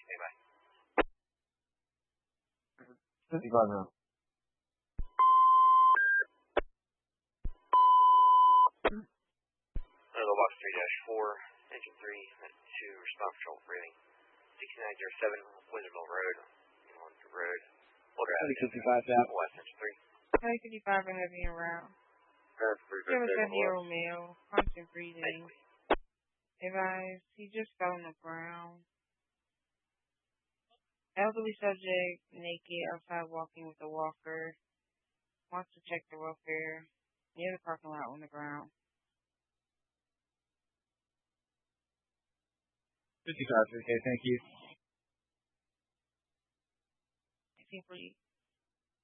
Stand by. 55 now. Box 3-4, engine 3, to response control rating. 6907 Winterville Road, Longford Road. Boulder Avenue. 55 tap. West engine 3. 55 and heavy and round. 7-year-old male, constant breathing. Advice, he just fell on the ground. Elderly subject, naked, outside walking with a walker. Wants to check the welfare. Near the parking lot on the ground. 55, okay, thank you. 18 for you.